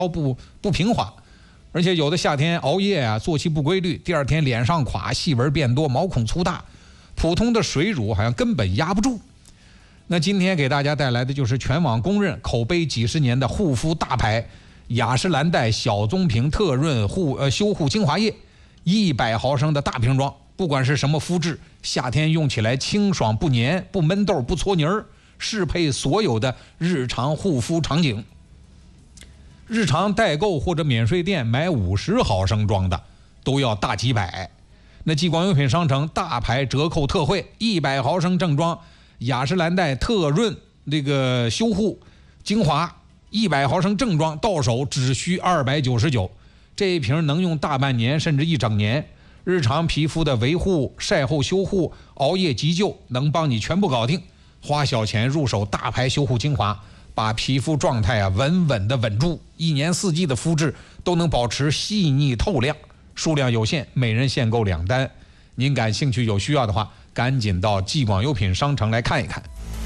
不平滑，而且有的夏天熬夜啊，作息不规律，第二天脸上垮，细纹变多，毛孔粗大，普通的水乳好像根本压不住。那今天给大家带来的就是全网公认口碑几十年的护肤大牌雅诗兰黛小棕瓶特润修护精华液，100毫升的大瓶装，不管是什么肤质，夏天用起来清爽不黏，不闷痘不搓泥儿，适配所有的日常护肤场景。日常代购或者免税店买50毫升装的都要大几百。那激光用品商城大牌折扣特惠，100毫升正装雅诗兰黛特润这个修护精华100毫升正装到手只需299，这一瓶能用大半年甚至一整年。日常皮肤的维护、晒后修护、熬夜急救能帮你全部搞定。花小钱入手大牌修护精华，把皮肤状态稳稳的稳住，1年4季的肤质都能保持细腻透亮。数量有限，每人限购2单。您感兴趣有需要的话，赶紧到激广优品商城来看一看。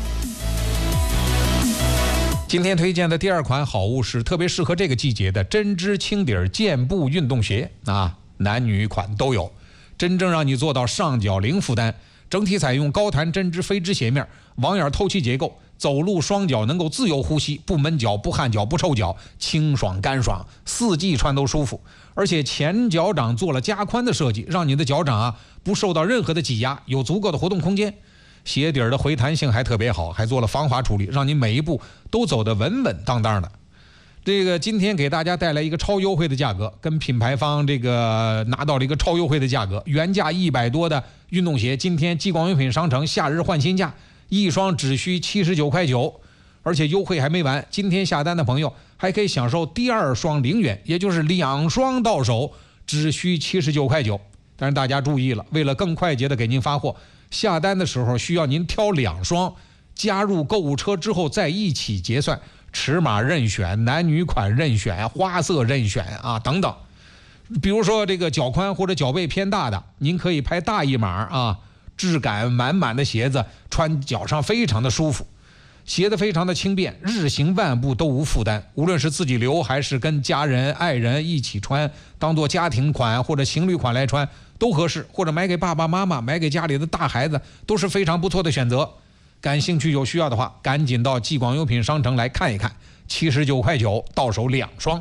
今天推荐的第2款好物是特别适合这个季节的针织轻底健步运动鞋啊，男女款都有，真正让你做到上脚零负担。整体采用高弹针织飞织鞋面，网眼透气结构，走路双脚能够自由呼吸，不闷脚不汗脚不臭脚，清爽干爽，4季穿都舒服。而且前脚掌做了加宽的设计，让你的脚掌不受到任何的挤压，有足够的活动空间。鞋底的回弹性还特别好，还做了防滑处理，让你每一步都走得稳稳当当的。这个今天给大家带来一个超优惠的价格，跟品牌方这个拿到了一个超优惠的价格，原价100多的运动鞋，今天激广用品商城夏日换新价，一双只需79块9，而且优惠还没完，今天下单的朋友还可以享受第2双0元，也就是2双到手，只需79块9。但是大家注意了，为了更快捷的给您发货，下单的时候需要您挑2双，加入购物车之后再一起结算，尺码任选，男女款任选，花色任选等等。比如说这个脚宽或者脚背偏大的，您可以拍大一码质感满满的鞋子，穿脚上非常的舒服。鞋子非常的轻便，日行万步都无负担，无论是自己留还是跟家人爱人一起穿，当做家庭款或者情侣款来穿都合适，或者买给爸爸妈妈，买给家里的大孩子都是非常不错的选择。感兴趣有需要的话，赶紧到激广优品商城来看一看，79块9到手2双。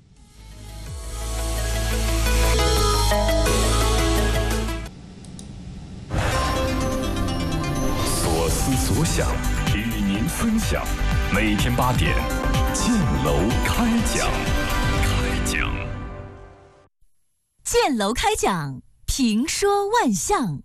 所思所想与您分享，每天8点，建楼开讲。 建楼开讲，评说万象。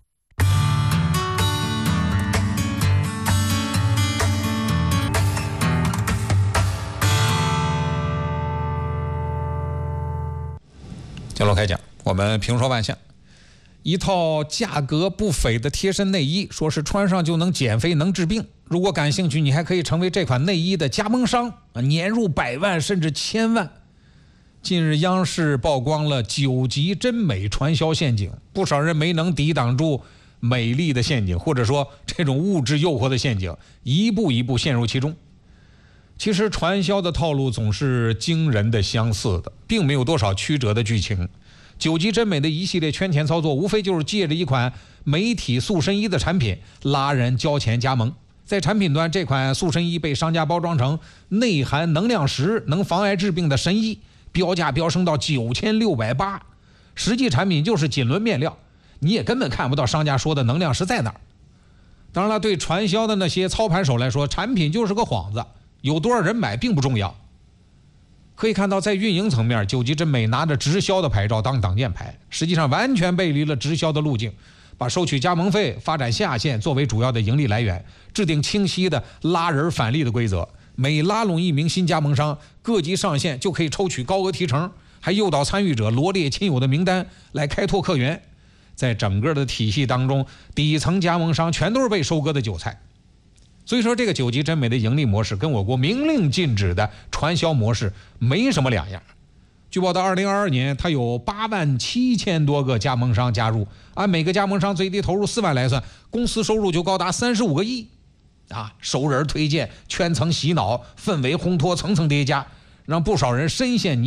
建楼开讲，我们评说万象。一套价格不菲的贴身内衣，说是穿上就能减肥能治病。如果感兴趣，你还可以成为这款内衣的加盟商，年入100万甚至1000万。近日央视曝光了9级真美传销陷阱，不少人没能抵挡住美丽的陷阱，或者说这种物质诱惑的陷阱，一步一步陷入其中。其实传销的套路总是惊人的相似的，并没有多少曲折的剧情。9级真美的一系列圈钱操作，无非就是借着一款美体塑身衣的产品拉人交钱加盟。在产品端，这款塑身衣被商家包装成内含能量石，能防癌治病的神衣，标价飙升到9680，实际产品就是锦纶面料，你也根本看不到商家说的能量石在哪儿。当然了，对传销的那些操盘手来说，产品就是个幌子，有多少人买并不重要。可以看到，在运营层面，9级真美拿着直销的牌照当挡箭牌，实际上完全背离了直销的路径，把收取加盟费、发展下线作为主要的盈利来源，制定清晰的拉人返利的规则。每拉拢1名新加盟商，各级上线就可以抽取高额提成，还诱导参与者罗列亲友的名单来开拓客源。在整个的体系当中，底层加盟商全都是被收割的韭菜。所以说，这个9级真美的盈利模式跟我国明令禁止的传销模式没什么两样。据报道，2022年它有87000多个加盟商加入，按每个加盟商最低投入4万来算，公司收入就高达35个亿。熟人推荐，圈层洗脑，氛围烘托，层层叠加，让不少人深陷泥